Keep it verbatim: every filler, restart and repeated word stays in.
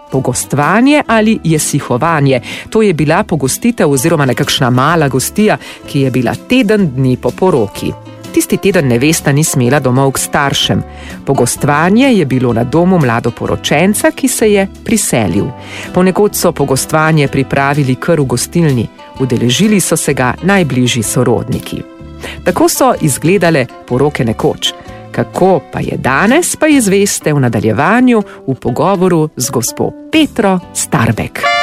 pogostvanje ali jesihovanje. To je bila pogostitev oziroma nekakšna mala gostija, ki je bila teden dni po poroki. Tisti teden nevesta ni smela domov k staršem. Pogostvanje je bilo na domu mladoporočenca, ki se je priselil. Ponekod so pogostvanje pripravili kar v gostilni. Udeležili so se ga najbližji sorodniki. Tako so izgledale poroke nekoč. Kako pa je danes, pa izveste v nadaljevanju v pogovoru z gospo Petro Starbek.